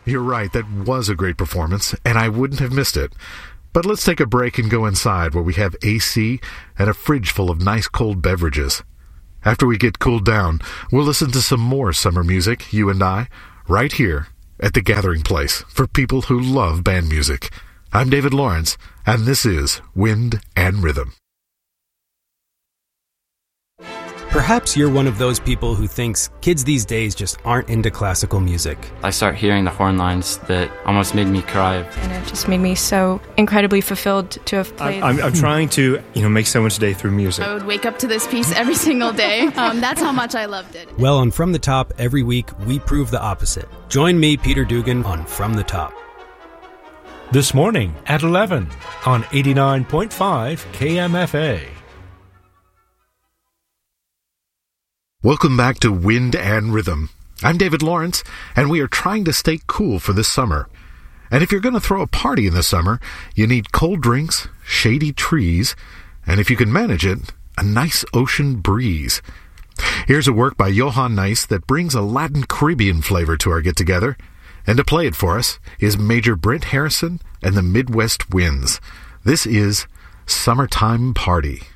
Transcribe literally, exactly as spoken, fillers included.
You're right, that was a great performance, and I wouldn't have missed it. But let's take a break and go inside where we have A C and a fridge full of nice cold beverages. After we get cooled down, we'll listen to some more summer music, you and I, right here at The Gathering Place for people who love band music. I'm David Lawrence, and this is Wind and Rhythm. Perhaps you're one of those people who thinks kids these days just aren't into classical music. I start hearing the horn lines that almost made me cry. And it just made me so incredibly fulfilled to have played. I'm, I'm trying to, you know, make someone's day through music. I would wake up to this piece every single day. Um, that's how much I loved it. Well, on From the Top, every week, we prove the opposite. Join me, Peter Dugan, on From the Top. This morning at eleven on eighty-nine point five K M F A. Welcome back to Wind and Rhythm. I'm David Lawrence, and we are trying to stay cool for this summer. And if you're going to throw a party in the summer, you need cold drinks, shady trees, and if you can manage it, a nice ocean breeze. Here's a work by Johan Neis that brings a Latin Caribbean flavor to our get-together. And to play it for us is Major Brent Harrison and the Midwest Winds. This is Summertime Party.